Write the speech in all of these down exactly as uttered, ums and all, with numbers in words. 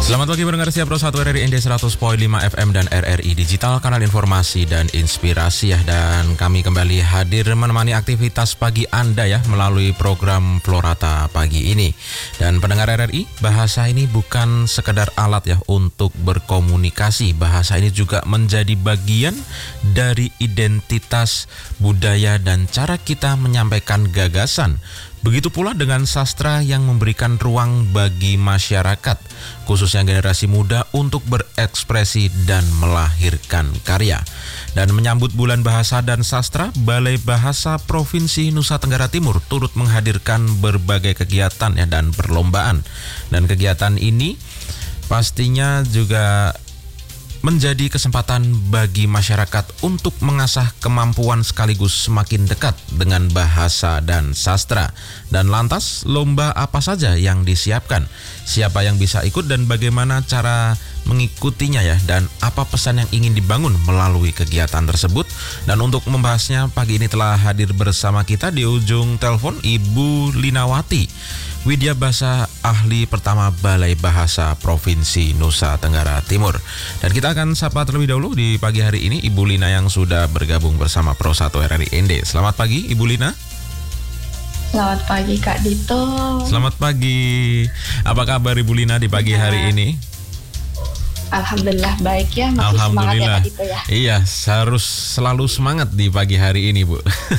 Selamat pagi pendengar siap Pro satu R R I N D seratus koma lima F M dan R R I Digital, kanal informasi dan inspirasi ya. Dan kami kembali hadir menemani aktivitas pagi Anda ya melalui program Florata pagi ini. Dan pendengar R R I, bahasa ini bukan sekedar alat ya untuk berkomunikasi. Bahasa ini juga menjadi bagian dari identitas budaya dan cara kita menyampaikan gagasan. Begitu pula dengan sastra yang memberikan ruang bagi masyarakat, khususnya generasi muda untuk berekspresi dan melahirkan karya. Dan menyambut Bulan Bahasa dan Sastra, Balai Bahasa Provinsi Nusa Tenggara Timur turut menghadirkan berbagai kegiatan ya dan perlombaan. Dan kegiatan ini pastinya juga menjadi kesempatan bagi masyarakat untuk mengasah kemampuan sekaligus semakin dekat dengan bahasa dan sastra. Dan lantas, lomba apa saja yang disiapkan? Siapa yang bisa ikut dan bagaimana cara mengikutinya ya? Dan apa pesan yang ingin dibangun melalui kegiatan tersebut? Dan untuk membahasnya, pagi ini telah hadir bersama kita di ujung telepon Ibu Linawati Widya Basa, ahli pertama Balai Bahasa Provinsi Nusa Tenggara Timur. Dan kita akan sapa terlebih dahulu di pagi hari ini Ibu Lina yang sudah bergabung bersama Pro satu R R I N D. Selamat pagi Ibu Lina. Selamat pagi Kak Dito. Selamat pagi. Apa kabar Ibu Lina di pagi ya. hari ini? Alhamdulillah baik ya, masih Alhamdulillah. semangat ya Kak Dito ya. Iya, harus selalu semangat di pagi hari ini Bu.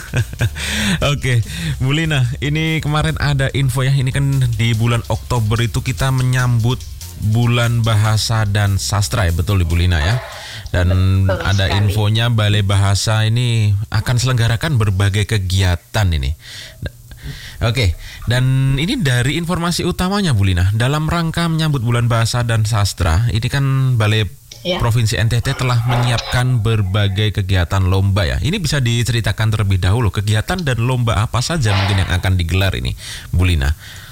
Oke, Bu Lina, ini kemarin ada info ya, ini kan di bulan Oktober itu kita menyambut Bulan Bahasa dan Sastra ya, betul Ibu Lina ya. Dan betul ada sekali. Infonya Balai Bahasa ini akan selenggarakan berbagai kegiatan ini. Oke, dan ini dari informasi utamanya Bu Lina, dalam rangka menyambut Bulan Bahasa dan Sastra, ini kan Balai ya. Provinsi N T T telah menyiapkan berbagai kegiatan lomba ya. Ini bisa diceritakan terlebih dahulu kegiatan dan lomba apa saja mungkin yang akan digelar ini, Bu Lina?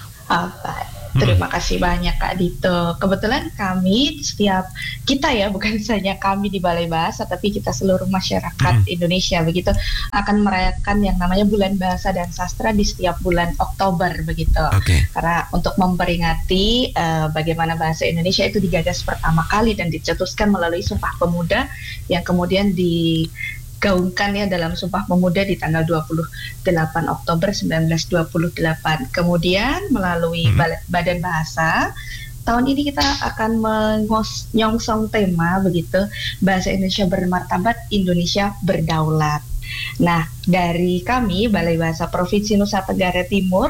Apa? Terima kasih banyak Kak Dito. Kebetulan kami setiap kita ya, bukan saja kami di Balai Bahasa, tapi kita seluruh masyarakat hmm. Indonesia begitu akan merayakan yang namanya Bulan Bahasa dan Sastra di setiap bulan Oktober begitu. Okay. Karena untuk memperingati uh, bagaimana bahasa Indonesia itu digagas pertama kali dan dicetuskan melalui Sumpah Pemuda yang kemudian di gaungkan ya dalam Sumpah Pemuda di tanggal dua puluh delapan Oktober seribu sembilan ratus dua puluh delapan. Kemudian melalui hmm. Badan Bahasa, tahun ini kita akan menyongsong tema begitu, Bahasa Indonesia Bermartabat, Indonesia Berdaulat. Nah, dari kami Balai Bahasa Provinsi Nusa Tenggara Timur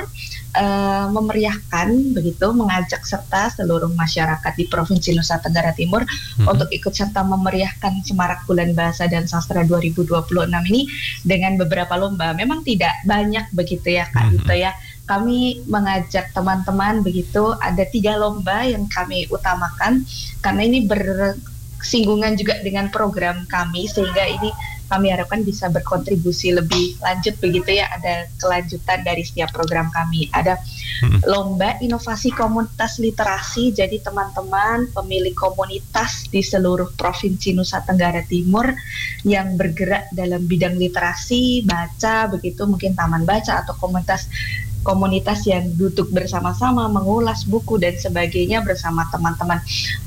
uh, memeriahkan begitu, mengajak serta seluruh masyarakat di Provinsi Nusa Tenggara Timur hmm. untuk ikut serta memeriahkan Semarak Bulan Bahasa dan Sastra dua ribu dua puluh enam ini dengan beberapa lomba. Memang tidak banyak begitu ya Kak Dito ya. Kami mengajak teman-teman begitu, ada tiga lomba yang kami utamakan karena ini bersinggungan juga dengan program kami, sehingga ini kami harapkan bisa berkontribusi lebih lanjut begitu ya, ada kelanjutan dari setiap program kami. Ada hmm. lomba inovasi komunitas literasi, jadi teman-teman pemilik komunitas di seluruh Provinsi Nusa Tenggara Timur yang bergerak dalam bidang literasi, baca begitu, mungkin taman baca atau komunitas komunitas yang duduk bersama-sama mengulas buku dan sebagainya bersama teman-teman.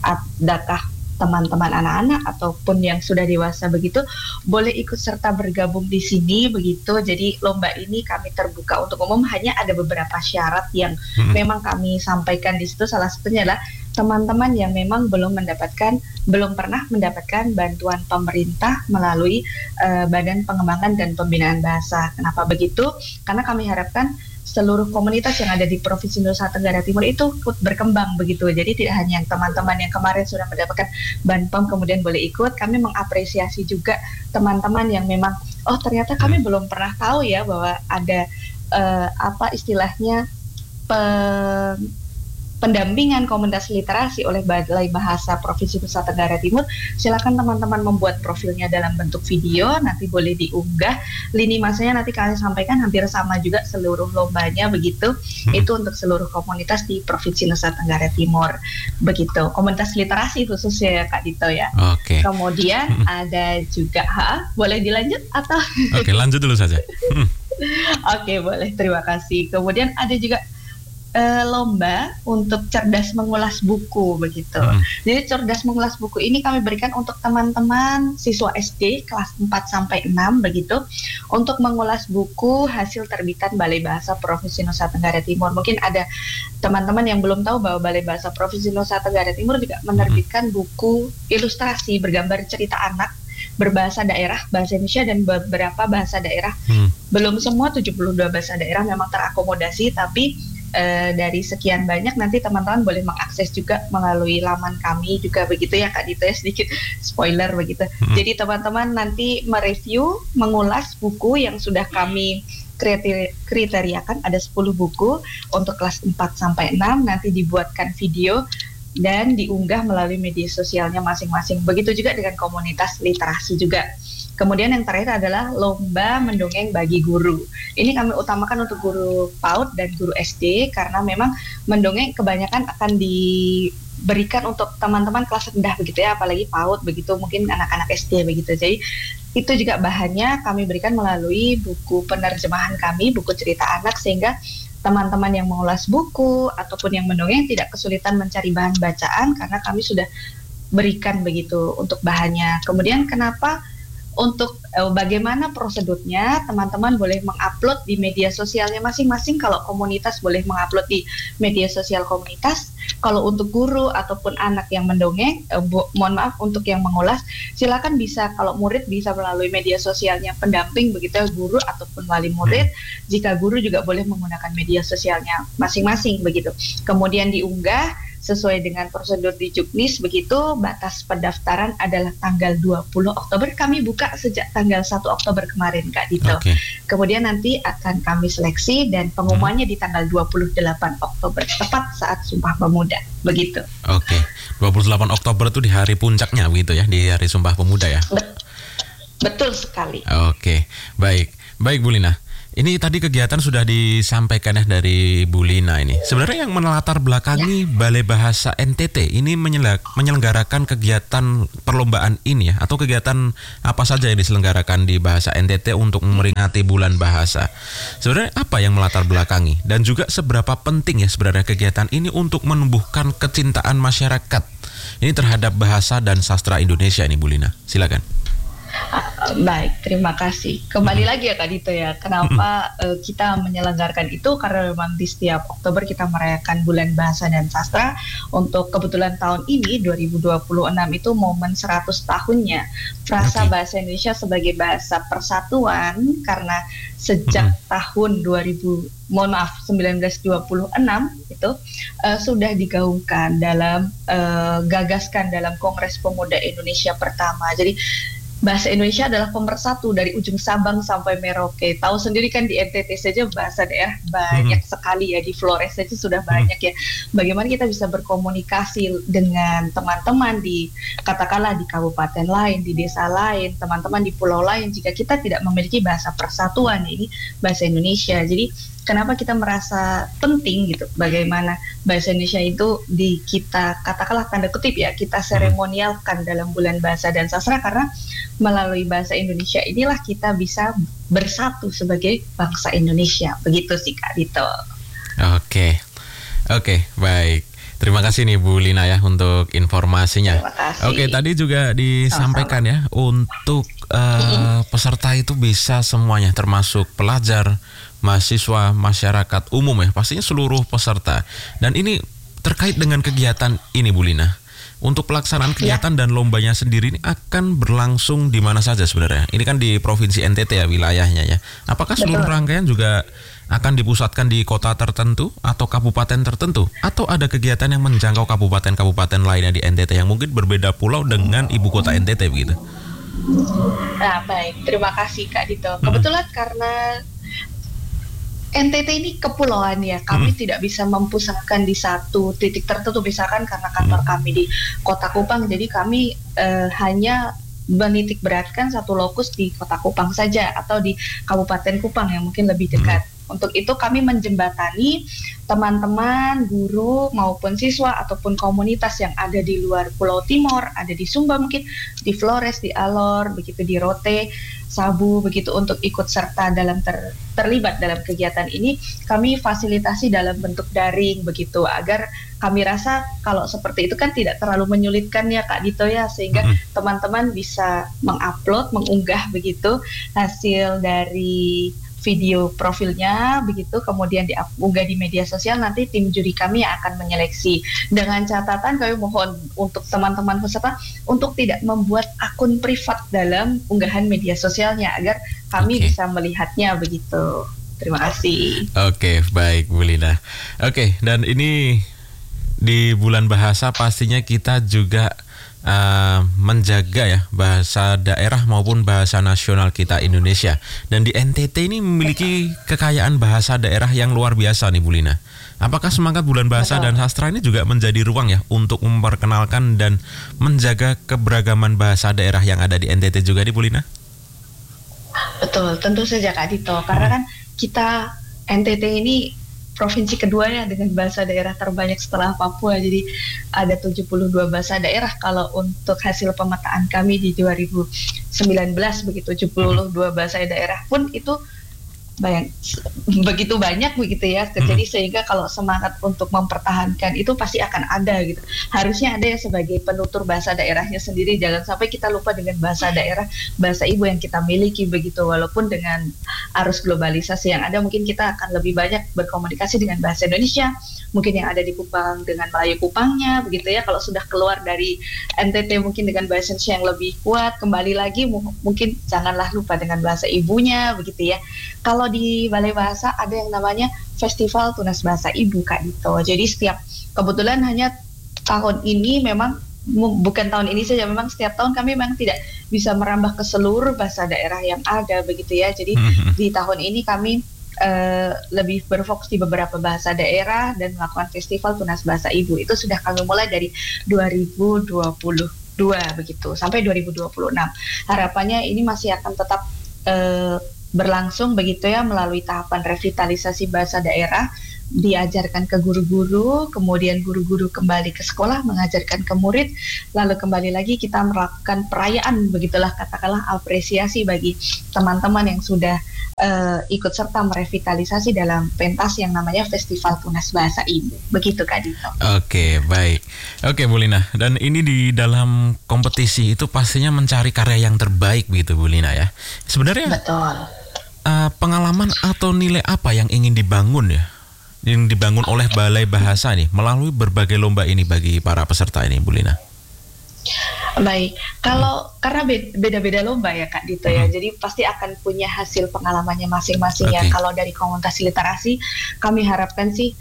Adakah teman-teman anak-anak ataupun yang sudah dewasa begitu boleh ikut serta bergabung di sini begitu. Jadi lomba ini kami terbuka untuk umum, hanya ada beberapa syarat yang hmm. memang kami sampaikan di situ. Salah satunya adalah teman-teman yang memang belum mendapatkan belum pernah mendapatkan bantuan pemerintah melalui uh, Badan Pengembangan dan Pembinaan Bahasa. Kenapa begitu? Karena kami harapkan seluruh komunitas yang ada di Provinsi Nusa Tenggara Timur itu ikut berkembang begitu. Jadi tidak hanya yang teman-teman yang kemarin sudah mendapatkan Banpem kemudian boleh ikut, kami mengapresiasi juga teman-teman yang memang oh ternyata kami belum pernah tahu ya bahwa ada uh, apa istilahnya pe pendampingan komunitas literasi oleh Balai Bahasa Provinsi Nusa Tenggara Timur. Silakan teman-teman membuat profilnya dalam bentuk video, nanti boleh diunggah. Lini masanya nanti kalian sampaikan hampir sama juga seluruh lombanya begitu. Hmm. Itu untuk seluruh komunitas di Provinsi Nusa Tenggara Timur. Begitu. Komunitas literasi khususnya ya Kak Dito ya. Oke. Okay. Kemudian hmm. ada juga ha, boleh dilanjut atau Oke, okay, lanjut dulu saja. Hmm. Oke, okay, boleh. Terima kasih. Kemudian ada juga uh, lomba untuk cerdas mengulas buku begitu. Hmm. Jadi cerdas mengulas buku ini kami berikan untuk teman-teman siswa S D kelas empat sampai enam begitu, untuk mengulas buku hasil terbitan Balai Bahasa Provinsi Nusa Tenggara Timur. Mungkin ada teman-teman yang belum tahu bahwa Balai Bahasa Provinsi Nusa Tenggara Timur juga menerbitkan buku ilustrasi bergambar cerita anak berbahasa daerah, bahasa Indonesia dan beberapa bahasa daerah. Hmm. Belum semua tujuh puluh dua bahasa daerah memang terakomodasi, tapi e, dari sekian banyak nanti teman-teman boleh mengakses juga melalui laman kami juga begitu ya Kak Dito, ya sedikit spoiler begitu. Hmm. Jadi teman-teman nanti mereview, mengulas buku yang sudah kami kriteriakan, ada sepuluh buku untuk kelas empat sampai enam, nanti dibuatkan video dan diunggah melalui media sosialnya masing-masing. Begitu juga dengan komunitas literasi juga. Kemudian yang terakhir adalah lomba mendongeng bagi guru. Ini kami utamakan untuk guru PAUD dan guru S D karena memang mendongeng kebanyakan akan diberikan untuk teman-teman kelas rendah begitu ya, apalagi PAUD begitu, mungkin anak-anak S D begitu. Jadi itu juga bahannya kami berikan melalui buku penerjemahan kami, buku cerita anak, sehingga teman-teman yang mengulas buku ataupun yang mendongeng tidak kesulitan mencari bahan bacaan karena kami sudah berikan begitu untuk bahannya. Kemudian kenapa untuk eh, bagaimana prosedurnya, teman-teman boleh mengupload di media sosialnya masing-masing. Kalau komunitas boleh mengupload di media sosial komunitas. Kalau untuk guru ataupun anak yang mendongeng, eh, bo- mohon maaf untuk yang mengulas, silakan bisa, kalau murid bisa melalui media sosialnya pendamping begitu, guru ataupun wali murid. Jika guru juga boleh menggunakan media sosialnya masing-masing begitu. Kemudian diunggah sesuai dengan prosedur di Juknis begitu. Batas pendaftaran adalah tanggal dua puluh Oktober. Kami buka sejak tanggal satu Oktober kemarin Kak Dito. Okay. Kemudian nanti akan kami seleksi dan pengumumannya hmm. di tanggal dua puluh delapan Oktober, tepat saat Sumpah Pemuda begitu. Oke. Okay. dua puluh delapan Oktober itu di hari puncaknya begitu ya, di hari Sumpah Pemuda ya. Betul sekali. Oke. Okay. Baik. Baik Bu Lina. Ini tadi kegiatan sudah disampaikan ya dari Bu Lina ini. Sebenarnya yang melatar belakangi ya. Balai Bahasa N T T ini menyelenggarakan kegiatan perlombaan ini ya, atau kegiatan apa saja yang diselenggarakan di Bahasa N T T untuk memperingati Bulan Bahasa. Sebenarnya apa yang melatar belakangi dan juga seberapa penting ya sebenarnya kegiatan ini untuk menumbuhkan kecintaan masyarakat ini terhadap bahasa dan sastra Indonesia ini Bu Lina. Silakan. Uh, baik, terima kasih. Kembali mm-hmm. lagi ya Kak Dito ya, kenapa mm-hmm. uh, kita menyelenggarakan itu, karena memang di setiap Oktober kita merayakan Bulan Bahasa dan Sastra. Untuk kebetulan tahun ini dua ribu dua puluh enam itu momen seratus tahunnya Frasa okay. Bahasa Indonesia sebagai bahasa persatuan, karena sejak mm-hmm. tahun dua ribu mohon maaf seribu sembilan ratus dua puluh enam itu uh, sudah digaungkan dalam uh, gagaskan dalam Kongres Pemuda Indonesia pertama. Jadi bahasa Indonesia adalah pemersatu dari ujung Sabang sampai Merauke. Tahu sendiri kan di N T T saja bahasa daerah banyak hmm. sekali ya, di Flores saja sudah banyak hmm. ya. Bagaimana kita bisa berkomunikasi dengan teman-teman di, katakanlah di kabupaten lain, di desa lain, teman-teman di pulau lain, jika kita tidak memiliki bahasa persatuan, ini bahasa Indonesia. Jadi kenapa kita merasa penting gitu, bagaimana bahasa Indonesia itu di kita, katakanlah tanda kutip ya, kita seremonialkan dalam Bulan Bahasa dan Sastra, karena melalui bahasa Indonesia inilah kita bisa bersatu sebagai bangsa Indonesia. Begitu sih Kak Dito. Oke, oke, baik. Terima kasih nih Bu Lina ya untuk informasinya. Terima kasih. Oke, tadi juga disampaikan Sama-sama. ya untuk uh, peserta itu bisa semuanya, termasuk pelajar, mahasiswa, masyarakat umum ya, pastinya seluruh peserta. Dan ini terkait dengan kegiatan ini Bu Lina. Untuk pelaksanaan kegiatan ya. dan lombanya sendiri ini akan berlangsung di mana saja sebenarnya? Ini kan di Provinsi N T T ya wilayahnya ya. Apakah seluruh Betul. rangkaian juga akan dipusatkan di kota tertentu atau kabupaten tertentu? Atau ada kegiatan yang menjangkau kabupaten-kabupaten lainnya di N T T yang mungkin berbeda pulau dengan ibu kota N T T begitu? Nah baik, terima kasih Kak Dito. Kebetulan hmm. karena N T T ini kepulauan ya, kami hmm. tidak bisa mempusatkan di satu titik tertentu, misalkan karena kantor hmm. kami di Kota Kupang, jadi kami uh, hanya menitik beratkan satu lokus di Kota Kupang saja atau di Kabupaten Kupang yang mungkin lebih dekat. Hmm. Untuk itu kami menjembatani teman-teman, guru maupun siswa ataupun komunitas yang ada di luar Pulau Timor, ada di Sumba mungkin, di Flores, di Alor, begitu di Rote, Sabu begitu untuk ikut serta dalam ter, terlibat dalam kegiatan ini, kami fasilitasi dalam bentuk daring begitu, agar kami rasa kalau seperti itu kan tidak terlalu menyulitkan ya Kak Dito ya, sehingga mm-hmm. teman-teman bisa mengupload, mengunggah begitu hasil dari video profilnya begitu, kemudian diunggah di media sosial. Nanti tim juri kami yang akan menyeleksi. Dengan catatan kami mohon untuk teman-teman peserta untuk tidak membuat akun privat dalam unggahan media sosialnya, agar kami okay. bisa melihatnya begitu. Terima kasih. Oke, okay, baik Bu Lina. Oke, okay, dan ini di bulan bahasa pastinya kita juga Uh, menjaga ya bahasa daerah maupun bahasa nasional kita Indonesia. Dan di N T T ini memiliki kekayaan bahasa daerah yang luar biasa nih Bu Lina. Apakah semangat Bulan Bahasa Betul. dan Sastra ini juga menjadi ruang ya untuk memperkenalkan dan menjaga keberagaman bahasa daerah yang ada di N T T juga nih Bu Lina? Betul, tentu saja Kak Dito. Karena hmm. kan kita N T T ini provinsi kedua ya dengan bahasa daerah terbanyak setelah Papua. Jadi ada tujuh puluh dua bahasa daerah kalau untuk hasil pemetaan kami di dua ribu sembilan belas begitu, tujuh puluh dua bahasa daerah pun itu banyak, begitu banyak begitu ya. Jadi sehingga kalau semangat untuk mempertahankan itu pasti akan ada gitu. Harusnya ada ya sebagai penutur bahasa daerahnya sendiri. Jangan sampai kita lupa dengan bahasa daerah, bahasa ibu yang kita miliki begitu. Walaupun dengan arus globalisasi yang ada, mungkin kita akan lebih banyak berkomunikasi dengan bahasa Indonesia. Mungkin yang ada di Kupang dengan Melayu Kupangnya begitu ya. Kalau sudah keluar dari N T T mungkin dengan bahasa Indonesia yang lebih kuat, kembali lagi mungkin janganlah lupa dengan bahasa ibunya begitu ya. Kalau di Balai Bahasa ada yang namanya Festival Tunas Bahasa Ibu Kak Dito. Jadi setiap, kebetulan hanya tahun ini memang, bukan tahun ini saja, memang setiap tahun kami memang tidak bisa merambah ke seluruh bahasa daerah yang ada begitu ya. Jadi mm-hmm. di tahun ini kami uh, lebih berfokus di beberapa bahasa daerah dan melakukan Festival Tunas Bahasa Ibu. Itu sudah kami mulai dari dua ribu dua puluh dua begitu sampai dua ribu dua puluh enam. Harapannya ini masih akan tetap uh, berlangsung begitu ya, melalui tahapan revitalisasi bahasa daerah, diajarkan ke guru-guru, kemudian guru-guru kembali ke sekolah mengajarkan ke murid, lalu kembali lagi kita melakukan perayaan begitulah, katakanlah apresiasi bagi teman-teman yang sudah uh, ikut serta merevitalisasi dalam pentas yang namanya Festival Tunas Bahasa Ibu. Begitu Kak Dito. Oke, baik. Oke Bu Lina, dan ini di dalam kompetisi itu pastinya mencari karya yang terbaik begitu Bu Lina ya. Sebenarnya Betul. Uh, pengalaman atau nilai apa yang ingin dibangun ya, yang dibangun oleh Balai Bahasa nih melalui berbagai lomba ini bagi para peserta ini Bu Lina? Baik, kalau hmm. karena beda-beda lomba ya Kak Dito ya, hmm. jadi pasti akan punya hasil pengalamannya masing-masing okay. ya. Kalau dari komunitas literasi, kami harapkan sih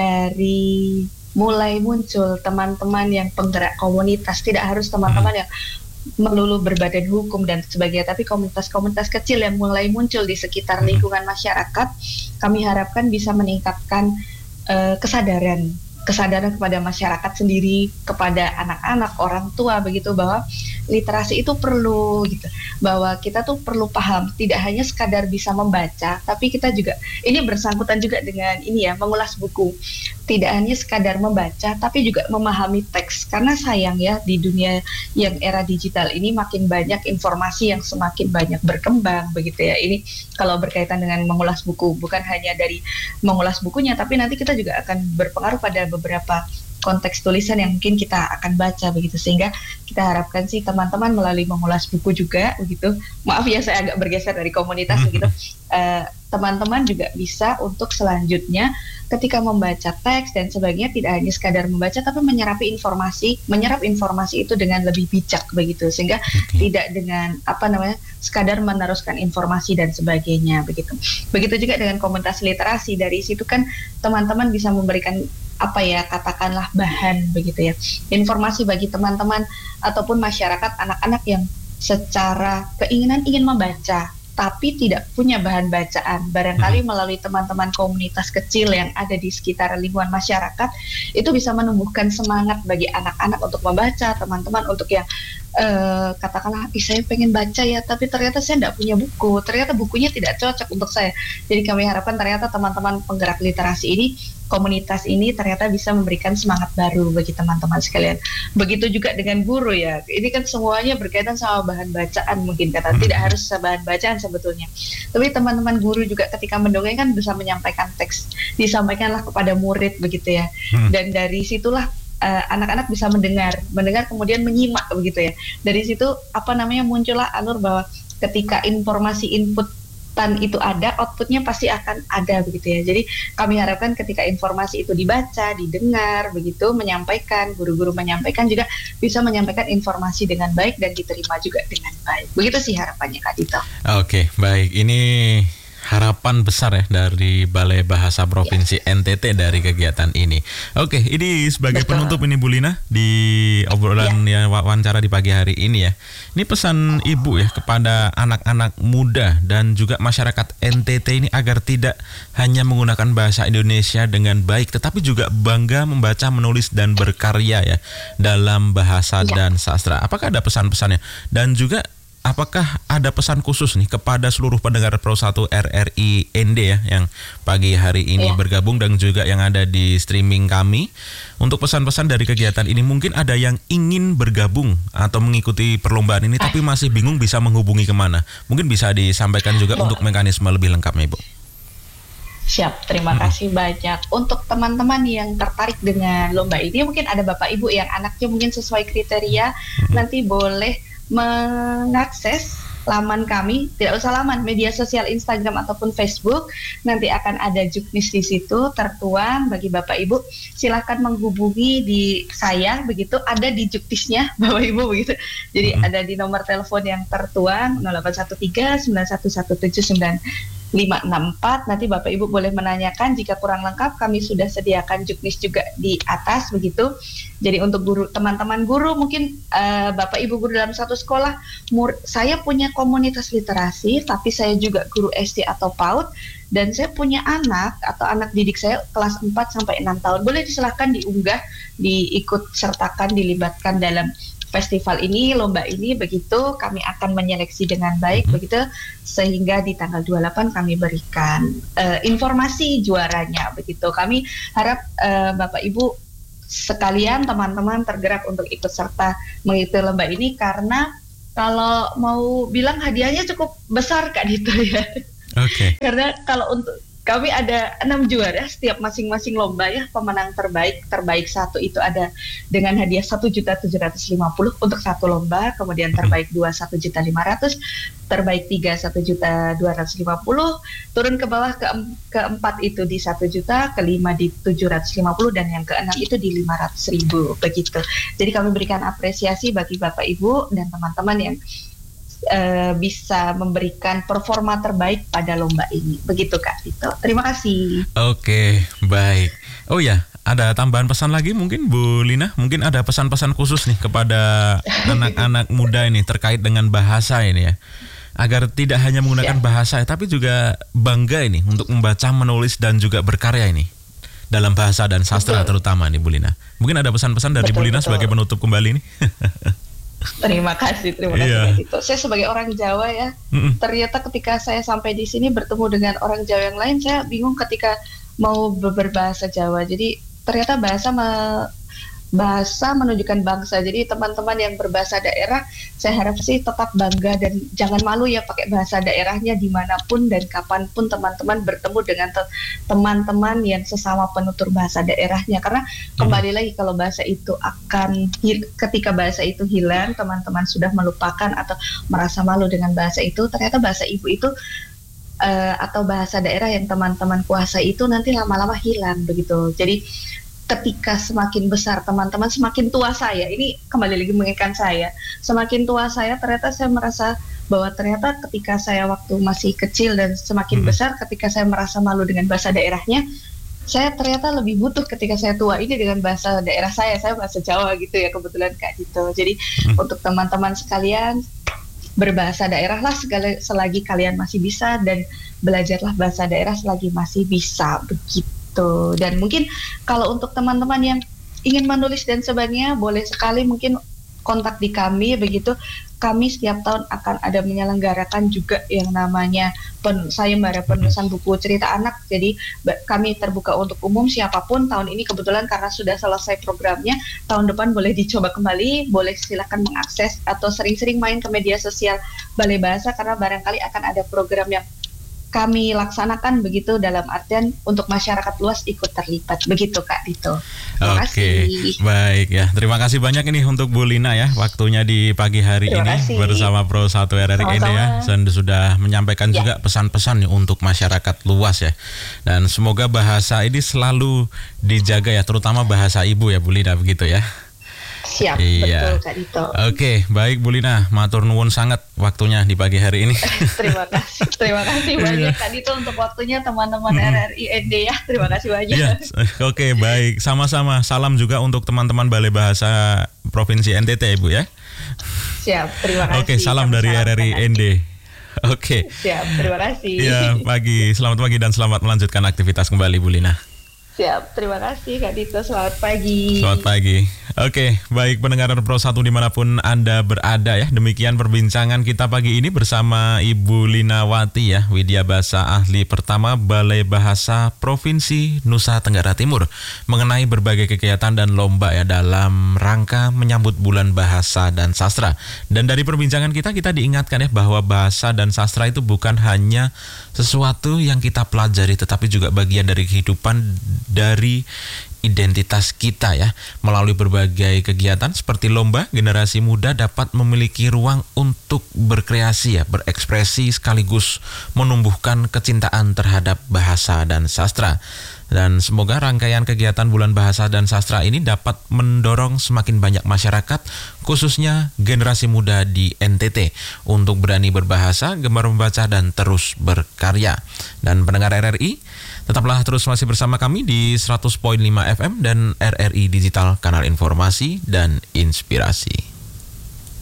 dari mulai muncul teman-teman yang penggerak komunitas, tidak harus teman-teman hmm. yang melulu berbadan hukum dan sebagainya, tapi komunitas-komunitas kecil yang mulai muncul di sekitar lingkungan masyarakat, kami harapkan bisa meningkatkan uh, kesadaran kesadaran kepada masyarakat sendiri, kepada anak-anak, orang tua begitu, bahwa literasi itu perlu gitu, bahwa kita tuh perlu paham, tidak hanya sekadar bisa membaca, tapi kita juga, ini bersangkutan juga dengan ini ya, mengulas buku, tidak hanya sekadar membaca, tapi juga memahami teks, karena sayang ya di dunia yang era digital ini makin banyak informasi yang semakin banyak berkembang begitu ya. Ini kalau berkaitan dengan mengulas buku, bukan hanya dari mengulas bukunya, tapi nanti kita juga akan berpengaruh pada beberapa konteks tulisan yang mungkin kita akan baca begitu, sehingga kita harapkan sih teman-teman melalui mengulas buku juga begitu, maaf ya saya agak bergeser dari komunitas begitu, uh, teman-teman juga bisa untuk selanjutnya ketika membaca teks dan sebagainya tidak hanya sekadar membaca, tapi menyerapi informasi, menyerap informasi itu dengan lebih bijak begitu, sehingga okay. tidak dengan apa namanya sekadar meneruskan informasi dan sebagainya begitu. Begitu juga dengan komunitas literasi, dari situ kan teman-teman bisa memberikan apa ya, katakanlah bahan begitu ya, informasi bagi teman-teman ataupun masyarakat, anak-anak yang secara keinginan ingin membaca tapi tidak punya bahan bacaan. Barangkali melalui teman-teman komunitas kecil yang ada di sekitar lingkungan masyarakat, itu bisa menumbuhkan semangat bagi anak-anak untuk membaca, teman-teman untuk yang uh, katakanlah, ih saya pengen baca ya, tapi ternyata saya tidak punya buku, ternyata bukunya tidak cocok untuk saya. Jadi kami harapkan ternyata teman-teman penggerak literasi ini, komunitas ini ternyata bisa memberikan semangat baru bagi teman-teman sekalian. Begitu juga dengan guru ya, ini kan semuanya berkaitan sama bahan bacaan mungkin kata, tidak harus bahan bacaan sebetulnya. Tapi teman-teman guru juga ketika mendongeng kan bisa menyampaikan teks, disampaikanlah kepada murid begitu ya. Dan dari situlah uh, anak-anak bisa mendengar, mendengar kemudian menyimak begitu ya. Dari situ apa namanya muncullah alur bahwa ketika informasi input tan itu ada, outputnya pasti akan ada begitu ya. Jadi kami harapkan ketika informasi itu dibaca, didengar, begitu menyampaikan, guru-guru menyampaikan juga bisa menyampaikan informasi dengan baik dan diterima juga dengan baik. Begitu sih harapannya Kak Dito. Oke, baik. Ini harapan besar ya dari Balai Bahasa Provinsi ya. N T T dari kegiatan ini. Oke, ini sebagai Betul. penutup ini Bu Lina di obrolan ya. ya wawancara di pagi hari ini ya. Ini pesan Ibu ya kepada anak-anak muda dan juga masyarakat N T T ini agar tidak hanya menggunakan bahasa Indonesia dengan baik, tetapi juga bangga membaca, menulis dan berkarya ya dalam bahasa ya. dan sastra. Apakah ada pesan-pesannya? Dan juga apakah ada pesan khusus nih kepada seluruh pendengar Pro satu R R I N D ya yang pagi hari ini ya. bergabung dan juga yang ada di streaming kami untuk pesan-pesan dari kegiatan ini? Mungkin ada yang ingin bergabung atau mengikuti perlombaan ini tapi masih bingung bisa menghubungi kemana. Mungkin bisa disampaikan juga Boleh. untuk mekanisme lebih lengkapnya Ibu. Siap, terima hmm. kasih banyak. Untuk teman-teman yang tertarik dengan lomba ini, mungkin ada Bapak Ibu yang anaknya mungkin sesuai kriteria, hmm. nanti boleh mengakses laman kami, tidak usah laman, media sosial Instagram ataupun Facebook, nanti akan ada juknis di situ tertuang bagi Bapak Ibu. Silahkan menghubungi di saya, begitu ada di juknisnya Bapak Ibu begitu. Jadi hmm. ada di nomor telepon yang tertuang nol delapan satu tiga sembilan satu satu tujuh sembilan lima enam empat. Nanti Bapak Ibu boleh menanyakan, jika kurang lengkap kami sudah sediakan juknis juga di atas begitu. Jadi untuk guru, teman-teman guru mungkin uh, Bapak Ibu guru dalam satu sekolah, mur, saya punya komunitas literasi tapi saya juga guru S D atau PAUD dan saya punya anak atau anak didik saya kelas empat sampai enam tahun. Boleh disilahkan diunggah, diikut sertakan, dilibatkan dalam festival ini, lomba ini, begitu kami akan menyeleksi dengan baik begitu sehingga di tanggal dua puluh delapan kami berikan uh, informasi juaranya begitu. Kami harap uh, Bapak Ibu sekalian teman-teman tergerak untuk ikut serta mengikuti lomba ini, karena kalau mau bilang hadiahnya cukup besar Kak Dito ya. Oke. Okay. Karena kalau untuk kami ada enam juara setiap masing-masing lomba ya. Pemenang terbaik, terbaik satu itu ada dengan hadiah satu juta tujuh ratus lima puluh untuk satu lomba. Kemudian terbaik dua satu juta lima ratus, terbaik tiga satu juta dua ratus lima puluh. Turun ke bawah ke keempat itu di satu juta, kelima di tujuh ratus lima puluh dan yang keenam itu di lima ratus ribu begitu. Jadi kami berikan apresiasi bagi Bapak Ibu dan teman-teman yang Uh, bisa memberikan performa terbaik pada lomba ini. Begitu Kak Dito. Terima kasih. Oke, baik. Oh ya, ada tambahan pesan lagi mungkin Bu Lina? Mungkin ada pesan-pesan khusus nih kepada anak-anak muda ini terkait dengan bahasa ini ya. Agar tidak hanya menggunakan ya. bahasa tapi juga bangga ini untuk membaca, menulis dan juga berkarya ini dalam bahasa dan sastra betul. terutama nih Bu Lina. Mungkin ada pesan-pesan dari betul, Bu Lina betul. sebagai penutup kembali nih. Terima kasih, terima kasih yeah. Kak Dito. Saya sebagai orang Jawa ya, mm-mm. ternyata ketika saya sampai di sini bertemu dengan orang Jawa yang lain, saya bingung ketika mau berbahasa Jawa. Jadi ternyata bahasa me- bahasa menunjukkan bangsa. Jadi teman-teman yang berbahasa daerah, saya harap sih tetap bangga dan jangan malu ya pakai bahasa daerahnya dimanapun dan kapanpun teman-teman bertemu dengan te- teman-teman yang sesama penutur bahasa daerahnya. Karena kembali lagi kalau bahasa itu akan hil- ketika bahasa itu hilang, teman-teman sudah melupakan atau merasa malu dengan bahasa itu, ternyata bahasa ibu itu uh, atau bahasa daerah yang teman-teman kuasai itu nanti lama-lama hilang begitu. Jadi ketika semakin besar teman-teman, semakin tua saya, ini kembali lagi mengingatkan saya, semakin tua saya ternyata saya merasa bahwa ternyata ketika saya waktu masih kecil dan semakin hmm. besar, ketika saya merasa malu dengan bahasa daerahnya, saya ternyata lebih butuh ketika saya tua ini dengan bahasa daerah saya, saya bahasa Jawa gitu ya kebetulan Kak Dito. Jadi hmm. untuk teman-teman sekalian, berbahasa daerah lah segala, selagi kalian masih bisa, dan belajarlah bahasa daerah selagi masih bisa begitu. Tuh. Dan mungkin kalau untuk teman-teman yang ingin menulis dan sebagainya, boleh sekali mungkin kontak di kami begitu. Kami setiap tahun akan ada menyelenggarakan juga yang namanya pen, sayembara penulisan buku cerita anak. Jadi kami terbuka untuk umum siapapun. Tahun ini kebetulan karena sudah selesai programnya, tahun depan boleh dicoba kembali, boleh silakan mengakses atau sering-sering main ke media sosial Balai Bahasa karena barangkali akan ada program yang kami laksanakan begitu dalam artian untuk masyarakat luas ikut terlibat begitu Kak Dito. Terima Oke, kasih. Baik ya. Terima kasih banyak ini untuk Bu Lina ya waktunya di pagi hari Terima ini kasih. bersama Pro satu R R I N D ya. Dan sudah menyampaikan ya. juga pesan-pesan nih untuk masyarakat luas ya. Dan semoga bahasa ini selalu dijaga ya, terutama bahasa ibu ya Bu Lina begitu ya. Siap, iya. betul Kak Dito. Oke, baik Bu Lina, matur nuwun sangat waktunya di pagi hari ini. Terima kasih, terima kasih banyak Kak Dito untuk waktunya teman-teman R R I N D ya. Terima kasih banyak. Iya. Oke, baik, sama-sama. Salam juga untuk teman-teman Balai Bahasa Provinsi N T T Ibu ya. Siap, terima kasih. Oke, salam dari R R I N D. Oke. Siap, terima kasih. Iya, pagi, selamat pagi dan selamat melanjutkan aktivitas kembali Bu Lina. Siap, terima kasih Kak Dito, selamat pagi. Selamat pagi. Oke, baik pendengar Pro satu dimanapun Anda berada ya. Demikian perbincangan kita pagi ini bersama Ibu Linawati ya, Widya Basa Ahli Pertama Balai Bahasa Provinsi Nusa Tenggara Timur, mengenai berbagai kegiatan dan lomba ya dalam rangka menyambut Bulan Bahasa dan Sastra. Dan dari perbincangan kita, kita diingatkan ya bahwa bahasa dan sastra itu bukan hanya sesuatu yang kita pelajari, tetapi juga bagian dari kehidupan, dari identitas kita ya. Melalui berbagai kegiatan seperti lomba, generasi muda dapat memiliki ruang untuk berkreasi ya, berekspresi sekaligus menumbuhkan kecintaan terhadap bahasa dan sastra. Dan semoga rangkaian kegiatan Bulan Bahasa dan Sastra ini dapat mendorong semakin banyak masyarakat, khususnya generasi muda di N T T, untuk berani berbahasa, gemar membaca, dan terus berkarya. Dan pendengar R R I, tetaplah terus masih bersama kami di seratus koma lima F M dan R R I Digital, kanal informasi dan inspirasi.